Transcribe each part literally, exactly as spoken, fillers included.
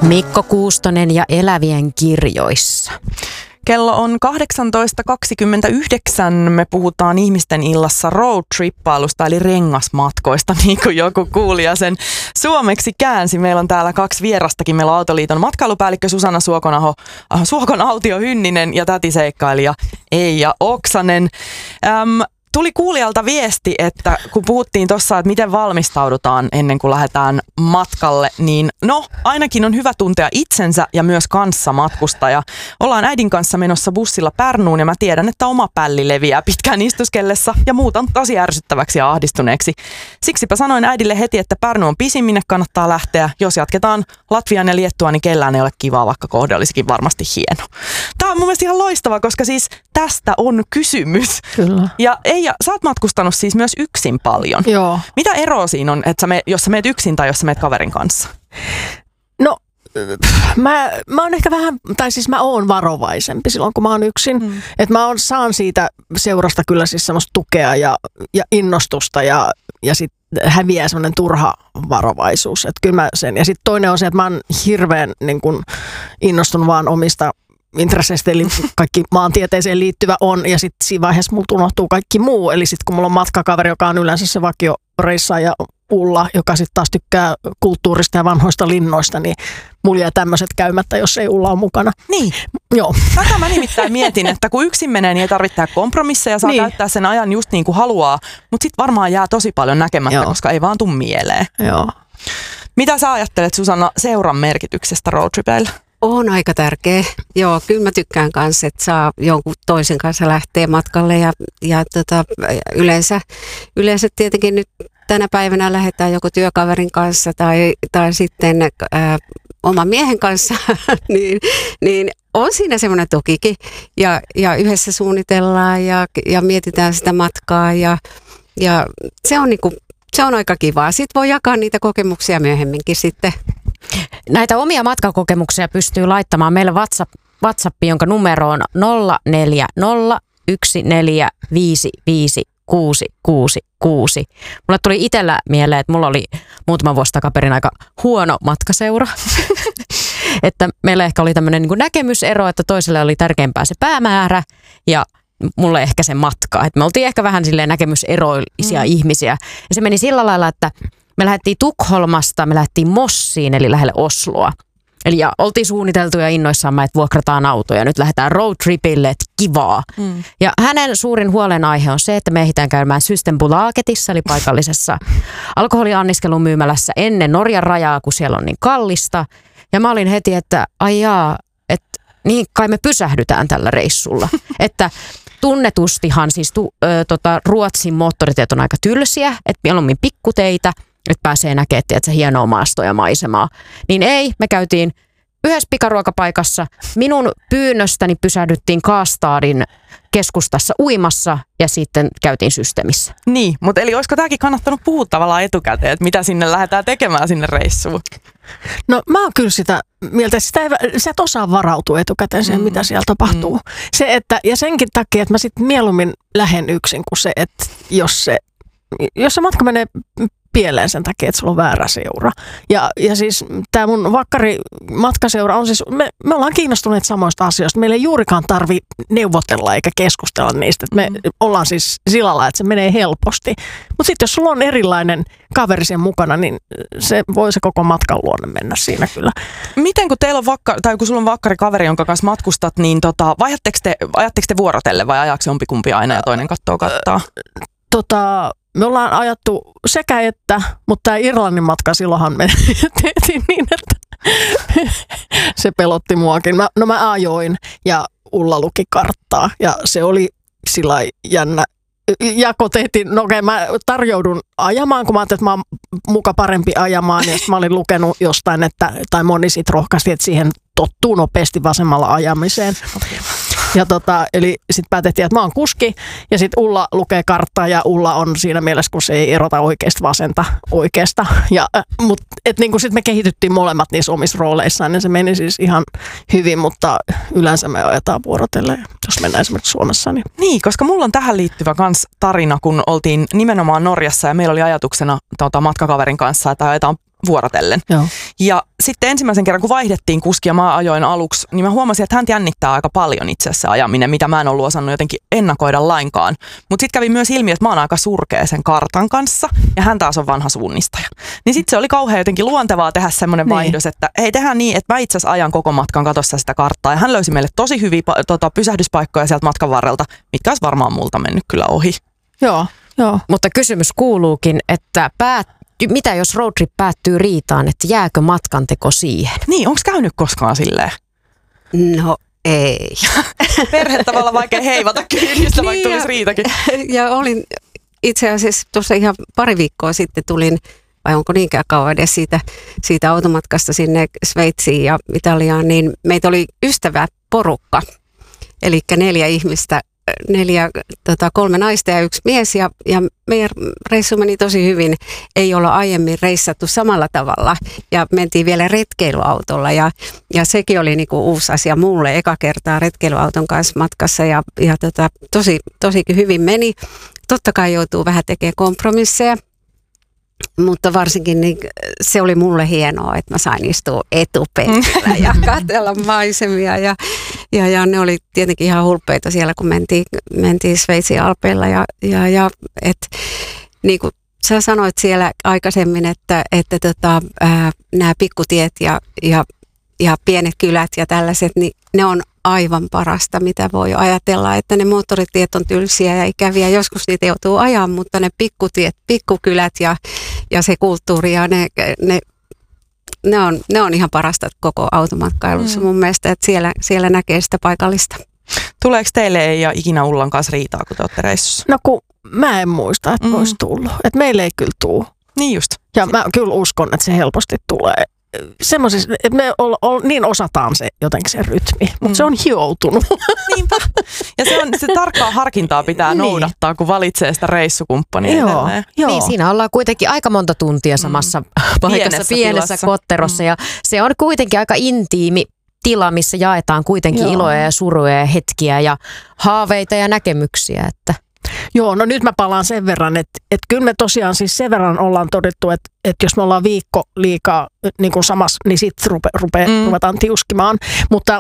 Mikko Kuustonen ja Elävien kirjoissa. Kello on kahdeksantoista kaksikymmentäyhdeksän. Me puhutaan ihmisten illassa roadtrippailusta eli rengasmatkoista, niin kuin joku kuulija sen suomeksi käänsi. Meillä on täällä kaksi vierastakin. Meillä on Autoliiton matkailupäällikkö Susanna Suokonaho, äh, Suokon Autio-Hynninen ja tätiseikkailija Eija Oksanen. Äm, Tuli kuulijalta viesti, että kun puhuttiin tuossa, että miten valmistaudutaan ennen kuin lähdetään matkalle, niin no ainakin on hyvä tuntea itsensä ja myös kanssamatkustaja. Ollaan äidin kanssa menossa bussilla Pärnuun ja mä tiedän, että oma pälli leviää pitkään istuskellessa ja muutan tosi ärsyttäväksi ja ahdistuneeksi. Siksipä sanoin äidille heti, että Pärnu on pisin, minne kannattaa lähteä. Jos jatketaan Latviaan ja Liettuaan, niin kellään ei ole kivaa, vaikka kohde olisikin varmasti hieno. Tämä on mun mielestä ihan loistava, koska siis tästä on kysymys. Kyllä. Ja ei Ja sä oot matkustanut siis myös yksin paljon. Joo. Mitä eroa siinä on, että sä me, jos sä meet yksin tai jos sä meet kaverin kanssa? No, mä, mä oon ehkä vähän, tai siis mä oon varovaisempi silloin, kun mä oon yksin. Mm. Että mä oon, saan siitä seurasta kyllä siis semmoista tukea ja, ja innostusta ja, ja sit häviää semmoinen turha varovaisuus. Että kyllä mä sen. Ja sitten toinen on se, että mä oon hirveän niin kun innostunut vaan omista intresseistä, eli kaikki maantieteeseen liittyvä on, ja sitten siinä vaiheessa multa unohtuu kaikki muu. Eli sitten kun mulla on matkakaveri, joka on yleensä se vakioreissaaja Ulla, joka sitten taas tykkää kulttuurista ja vanhoista linnoista, niin mulla jää tämmöiset käymättä, jos ei Ulla ole mukana. Niin. Joo. Tätä mä nimittäin mietin, että kun yksin menee, niin ei tarvitse tehdä kompromisseja, saa niin käyttää sen ajan just niin kuin haluaa, mutta sitten varmaan jää tosi paljon näkemättä, Joo. koska ei vaan tule mieleen. Joo. Mitä sä ajattelet, Susanna, seuran merkityksestä roadtripeillä? On aika tärkeä. Joo, kyllä mä tykkään kanssa, että saa jonkun toisen kanssa lähteä matkalle ja, ja tota, yleensä, yleensä tietenkin nyt tänä päivänä lähdetään joko työkaverin kanssa tai, tai sitten ää, oman miehen kanssa, niin, niin on siinä semmoinen tukikin ja, ja yhdessä suunnitellaan ja, ja mietitään sitä matkaa ja, ja se on niinku, se on aika kivaa. Sitten voi jakaa niitä kokemuksia myöhemminkin sitten. Näitä omia matkakokemuksia pystyy laittamaan meille WhatsApp, WhatsAppiin, jonka numero on nolla neljä nolla yksi neljä viisi viisi kuusi kuusi kuusi. Mulle tuli itsellä mieleen, että mulla oli muutama vuosi takaperin aika huono matkaseura. Että meillä ehkä oli tämmöinen niin kuin näkemysero, että toiselle oli tärkeämpää se päämäärä ja mulle ehkä se matka. Että me oltiin ehkä vähän silleen näkemyseroisia mm. ihmisiä. Ja se meni sillä lailla, että me lähdettiin Tukholmasta, me lähdettiin Mossiin, eli lähelle Osloa. Eli ja oltiin suunniteltu ja innoissaamme, että vuokrataan autoja. Nyt lähdetään roadtripille, että kivaa. Mm. Ja hänen suurin huolenaihe on se, että me ehditään käymään Systembolagetissa, eli paikallisessa alkoholianniskelun myymälässä ennen Norjan rajaa, kun siellä on niin kallista. Ja mä olin heti, että ai jaa, että niin kai me pysähdytään tällä reissulla. Että tunnetustihan siis tu, ö, tota, Ruotsin moottoritiet on aika tylsiä, että mieluummin pikkuteitä, että pääsee näkemään, että hienoa maastoa ja maisemaa. Niin ei, me käytiin yhdessä pikaruokapaikassa. Minun pyynnöstäni pysähdyttiin Kaastadin keskustassa uimassa ja sitten käytiin Systemissä. Niin, mutta eli olisiko tämäkin kannattanut puhua tavallaan etukäteen, että mitä sinne lähdetään tekemään sinne reissuun? No mä oon kyllä sitä mieltä, että sitä ei, sä et osaa varautua etukäteen siihen, mm. mitä siellä tapahtuu. Mm. Se, että, ja senkin takia, että mä sitten mieluummin lähden yksin kuin se, että jos se, jos se matka menee pieleen sen takia, että sulla on väärä seura. Ja, ja siis tämä mun vakkari matkaseura on siis, me, me ollaan kiinnostuneet samoista asioista. Meillä ei juurikaan tarvi neuvotella eikä keskustella niistä. Me mm. ollaan siis sillä lailla, että se menee helposti. Mutta sitten jos sulla on erilainen kaveri sen mukana, niin se voi se koko matkan luonne mennä siinä kyllä. Miten kun teillä on vakka, tai kun sulla on vakkari kaveri, jonka kanssa matkustat, niin tota, vaihdatteko te, ajatteko te vuorotelle vai ajaako jompikumpi aina ja toinen kattoo kattaa? Tota... Me ollaan ajattu sekä että, mutta tämä Irlannin matka silloinhan me tehtiin niin, että se pelotti muakin. Mä, no mä ajoin ja Ulla luki karttaa ja se oli sillä jännä. Jako tehtiin, no okei, mä tarjoudun ajamaan, kun mä ajattelin, että mä oon muka parempi ajamaan. Ja sitten mä olin lukenut jostain, että, tai moni sit rohkaisi, että siihen tottuu nopeasti vasemmalla ajamiseen. Ja tota, eli sitten päätettiin, että mä oon kuski ja sitten Ulla lukee karttaa ja Ulla on siinä mielessä, kun se ei erota oikeasta vasenta oikeasta. Ja, mut, et niin kuin sitten me kehityttiin molemmat niissä omissa rooleissaan, niin se meni siis ihan hyvin, mutta yleensä me ajetaan vuorotellen, jos mennään esimerkiksi Suomessa. Niin, niin koska mulla on tähän liittyvä kans tarina, kun oltiin nimenomaan Norjassa ja meillä oli ajatuksena tota, matkakaverin kanssa, että ajetaan vuorotellen. Joo. Ja sitten ensimmäisen kerran, kun vaihdettiin kuskia, mä ajoin aluksi, niin mä huomasin, että hän jännittää aika paljon itse asiassa ajaminen, mitä mä en ollut osannut jotenkin ennakoida lainkaan. Mutta sitten kävi myös ilmi, että mä oon aika surkea sen kartan kanssa, ja hän taas on vanha suunnistaja. Niin sitten se oli kauhean jotenkin luontevaa tehdä semmoinen niin. vaihdos, että hei, tehdään niin, että mä itse asiassa ajan koko matkan katossa sitä karttaa. Ja hän löysi meille tosi hyviä tota, pysähdyspaikkoja sieltä matkan varrelta, mitkä olisi varmaan multa mennyt kyllä ohi. Joo, joo. Mutta kysymys kuuluukin, että päät, mitä jos roadtrip päättyy riitaan, että jääkö matkanteko siihen? Niin, onko käynyt koskaan silleen? No ei. Perhe tavallaan vaikea heivata kyynistä, vaikka niin tulisi ja, riitakin. Ja olin itse asiassa tuossa ihan pari viikkoa sitten tulin, vai onko niinkään kauan edes siitä, siitä automatkasta sinne Sveitsiin ja Italiaan, niin meitä oli ystäväporukka, eli neljä ihmistä. Neljä, tota, kolme naista ja yksi mies ja, ja meidän reissu meni tosi hyvin. Ei olla aiemmin reissattu samalla tavalla ja mentiin vielä retkeilyautolla ja, ja sekin oli niinku uusi asia mulle eka kertaa retkeilyauton kanssa matkassa ja, ja tota, tosi, tosikin hyvin meni. Totta kai joutuu vähän tekemään kompromisseja. Mutta varsinkin niin se oli mulle hienoa, että mä sain istua etupenkillä ja katsella maisemia. Ja, ja, ja ne oli tietenkin ihan hulppeita siellä, kun mentiin, mentiin Sveitsin alpeilla. Ja, ja, ja et, niin kuin sä sanoit siellä aikaisemmin, että, että tota, nämä pikkutiet ja, ja, ja pienet kylät ja tällaiset, niin ne on aivan parasta, mitä voi ajatella, että ne moottoritiet on tylsiä ja ikäviä. Joskus niitä joutuu ajaa, mutta ne pikkutiet, pikkukylät ja, ja se kulttuuri ja ne, ne, ne, on, ne on ihan parasta koko automatkailussa mm. mun mielestä, että siellä, siellä näkee sitä paikallista. Tuleeko teille ei ja ikinä Ullan kanssa riitaa, kun te olette reissussa? No kun mä en muista, että mm. olisi tullut. Että meille ei kyllä tule. Niin just. Ja mä kyllä uskon, että se helposti tulee. Semmoisissa, että me ol, ol, niin osataan se jotenkin se rytmi, mutta mm. se on hioutunut. Niinpä. Ja se, on, se tarkkaa harkintaa pitää niin. noudattaa, kun valitsee sitä reissukumppania joo, edelleen. Joo. Niin, siinä ollaan kuitenkin aika monta tuntia samassa mm. paikassa, pienessä, pienessä kotterossa. Mm. Ja se on kuitenkin aika intiimi tila, missä jaetaan kuitenkin joo. iloja ja suruja ja hetkiä ja haaveita ja näkemyksiä, että joo, no nyt mä palaan sen verran, että, että kyllä me tosiaan siis sen verran ollaan todettu, että, että jos me ollaan viikko liikaa niin kuin samassa, niin sitten rupe, rupe, mm. ruvetaan tiuskimaan. Mutta,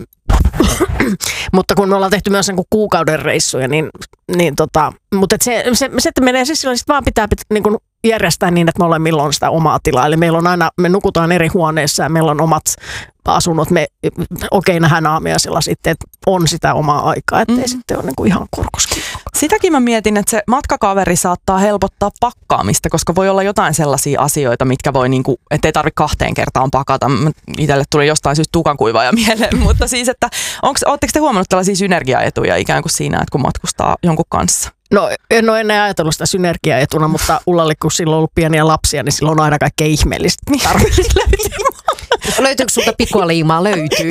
mutta kun me ollaan tehty myös niin kuin kuukauden reissuja, niin, niin tota, mutta se, se, se että menee siis silloin, sit vaan pitää niin kuin järjestää niin, että me ollaan milloin sitä omaa tilaa. Eli meillä on aina, me nukutaan eri huoneissa ja meillä on omat asunnot. Me okei nähdään aamiaisilla sitten, että on sitä omaa aikaa, ettei mm. sitten ole niin kuin ihan kurkuskin. Sitäkin mä mietin, että se matkakaveri saattaa helpottaa pakkaamista, koska voi olla jotain sellaisia asioita, mitkä voi, niin kuin, ettei tarvitse kahteen kertaan pakata. Itselle tuli jostain syystä tukankuivaaja mieleen, mutta siis, että ootteko te huomannut tällaisia synergiaetuja ikään kuin siinä, että kun matkustaa jonkun kanssa? No en ole ennen ajatellut sitä synergiaetuna, mutta Ullalle kun silloin on ollut pieniä lapsia, niin silloin on aina kaikkea ihmeellistä tarvitsisi löytyä. Löytyykö sulta pikkualiimaa? Löytyy.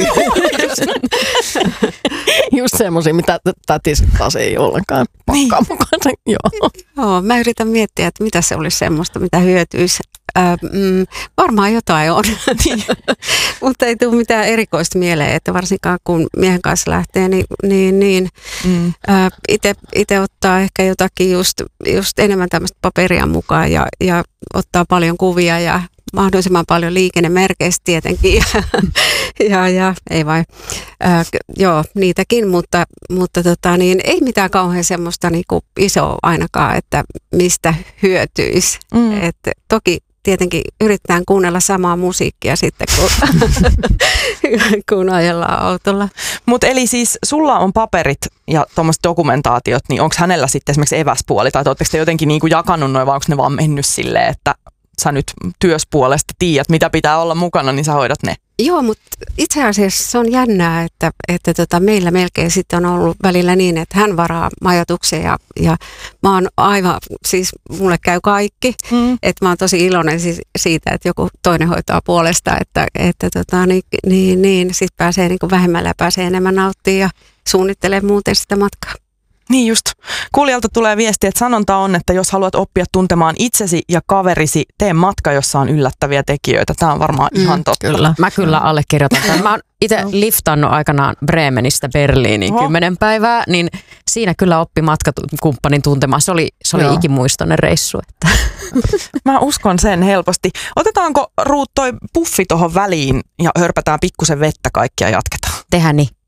Just semmoisia, mitä tätis taas ei ollenkaan pakkaa mukaan. Joo. Joo, mä yritän miettiä, että mitä se olisi semmoista, mitä hyötyisi. Äh, mm, varmaan jotain on, mutta ei tule mitään erikoista mieleen, että varsinkaan kun miehen kanssa lähtee, niin, niin, niin mm. äh, itse ottaa ehkä jotakin just, just enemmän tämmöistä paperia mukaan ja, ja ottaa paljon kuvia ja mahdollisimman paljon liikennemerkeistä tietenkin ja, ja, ja ei vai, äh, joo niitäkin, mutta, mutta tota, niin, ei mitään kauhean semmoista niinku isoa ainakaan, että mistä hyötyisi. Mm. Et toki tietenkin yritetään kuunnella samaa musiikkia sitten, kun, kun ajellaan autolla. Mutta eli siis sulla on paperit ja tuommoiset dokumentaatiot, niin onko hänellä sitten esimerkiksi eväspuoli, tai oletteko te jotenkin niinku jakanut noin, vai onko ne vaan mennyt silleen, että sä nyt työspuolesta tiedät, mitä pitää olla mukana, niin sä hoidat ne? Joo, mutta itse asiassa se on jännää, että, että tota, meillä melkein sitten on ollut välillä niin, että hän varaa majoituksen ja, ja mä oon aivan, siis mulle käy kaikki, mm. että mä oon tosi iloinen siis siitä, että joku toinen hoitaa puolesta, että, että tota, niin, niin, niin sit pääsee niin kuin vähemmällä ja pääsee enemmän nauttimaan ja suunnittelee muuten sitä matkaa. Niin just. Kuulijalta tulee viesti, että sanonta on, että jos haluat oppia tuntemaan itsesi ja kaverisi, tee matka, jossa on yllättäviä tekijöitä. Tämä on varmaan mm, ihan totta. Kyllä. Mä kyllä allekirjoitan tämän. Mä oon itse liftannut aikanaan Bremenistä Berliiniin Oho. kymmenen päivää, niin siinä kyllä oppi matkakumppanin tuntemaan. Se oli, se oli Joo. ikimuistoinen reissu. Että. Mä uskon sen helposti. Otetaanko Ruut toi puffi tohon väliin ja hörpätään pikkusen vettä kaikkia ja jatketaan. Tehdään niin.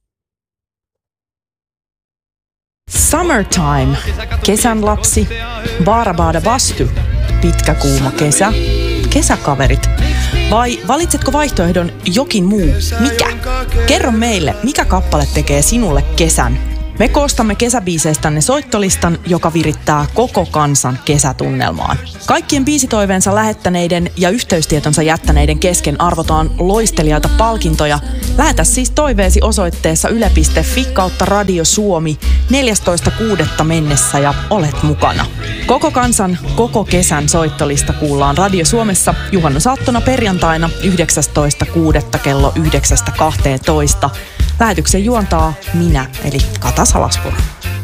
Summertime, kesän lapsi, baarabaada bastu, pitkä kuuma kesä, kesäkaverit. Vai valitsetko vaihtoehdon jokin muu? Mikä? Kerro meille, mikä kappale tekee sinulle kesän? Me koostamme kesäbiiseistänne soittolistan, joka virittää koko kansan kesätunnelmaan. Kaikkien biisitoiveensa lähettäneiden ja yhteystietonsa jättäneiden kesken arvotaan loistelijaita palkintoja. Lähetä siis toiveesi osoitteessa yle piste fi kautta Radio Suomi neljästoista kuudetta mennessä ja olet mukana. Koko kansan, koko kesän soittolista kuullaan Radio Suomessa juhannusaattona perjantaina yhdeksästoista kuudetta kello yhdeksästä kahteentoista. Lähetyksen juontaa minä, eli Kata Salaspuro.